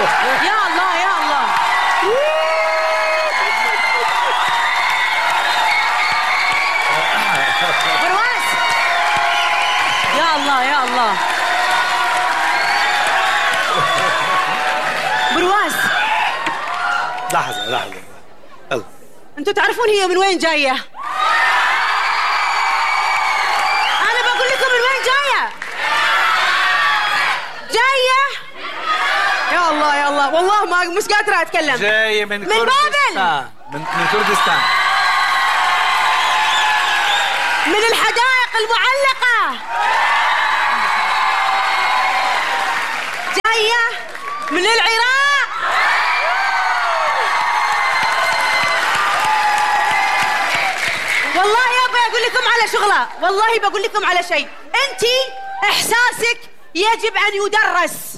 يا الله يا الله. برواز يا الله يا الله. برواز لحظة يلا. انتوا تعرفون هي من وين جاية؟ أنا بقول لكم من وين جاية. يا الله يا الله، والله ما مش قادرة أتكلم. جاية من بابل. من كردستان، من الحدائق المعلقة. جاية من العراق. والله يابا أقول لكم على شغلة، والله بقول لكم على شيء. أنتي إحساسك يجب أن يدرس.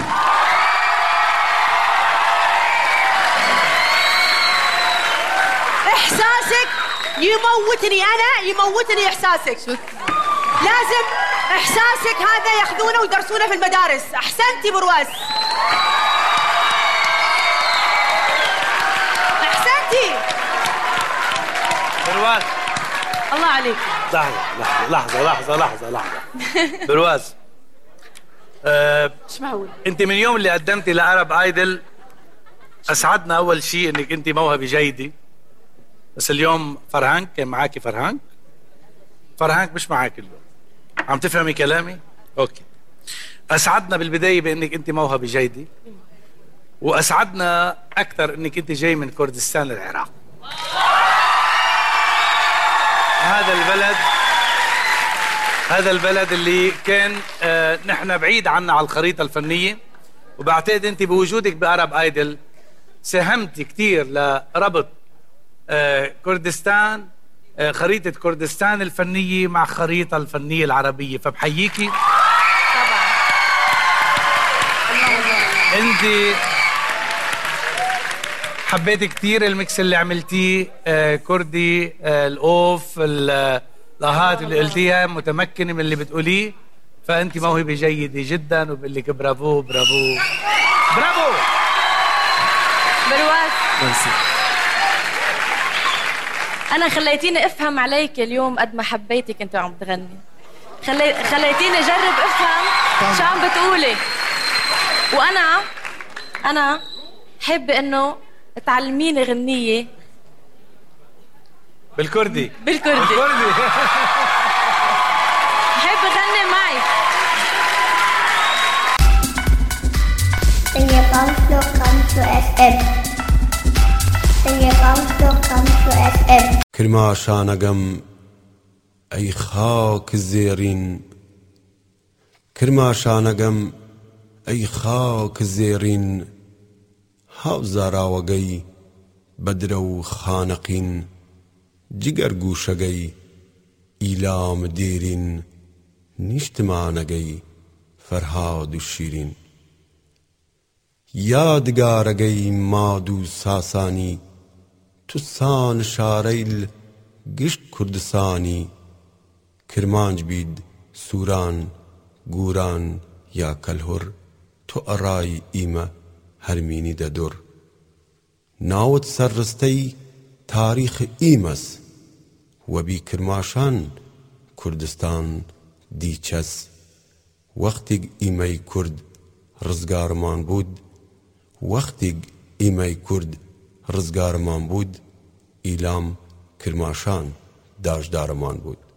إحساسك يموتني، أنا يموتني إحساسك. لازم إحساسك هذا ياخذونه ويدرسونه في المدارس. أحسنتي برواز، أحسنتي برواز. الله عليك. لحظة برواز. ايش معقول؟ انت من يوم اللي قدمتي لعرب ايدل اسعدنا اول شيء انك انت موهبة جيدة، بس اليوم فرهانك كان معاكي. فرهانك مش معاكي اليوم. عم تفهمي كلامي؟ اوكي. اسعدنا بالبداية بانك انت موهبة جيدة، واسعدنا اكثر انك انت جاي من كردستان العراق. هذا البلد اللي كان نحن بعيد عنا على الخريطة الفنية، وبعتقد انت بوجودك بأرب ايدل ساهمتي كتير لربط كردستان، خريطة كردستان الفنية مع خريطة الفنية العربية، فبحييكي. طبعا. انت حبيت كتير الميكس اللي عملتيه، كردي، الأوف، الآهات اللي قلتيها، متمكنة من اللي بتقوليه، فأنت موهبة جيدة جدا، وبقول لك برافو برافو برافو. برواز ميرسي. أنا خليتيني أفهم عليك اليوم قد ما حبيتك أنت وعم تغني. خليتيني أجرب أفهم شو عم بتقولي، وأنا حابة إنه تعلميني غنية بالكردي. حابة أغني معي. کرماشانەگەم ئەی خاک زێڕین، کرماشانەگەم ئەی خاک زێڕین، هاوزاراوەگەی بەدرە و خانەقین، جگەر گوشەگەی ئیلام دێرین، نیشتمانەگەی فەرهاد و شیرین، یادگارەگەی ماد و ساسانی، توسان شارەیل گشت کوردستانی، کرمانج بید سووران گوران یا کەلهۆر، تۆ ئەڕای ئیمە هەرمینی دەدۆر، ناوت سەرڕستەی تاریخ ئیمەس، وەبی کرماشان کوردستان دیچەس، وەختێک ئیمەی کورد ڕزگارمان بوود، وەختێک ئیمەی کورد ڕزگارمان بوود، ئیلام کرماشان داژدارمان بود.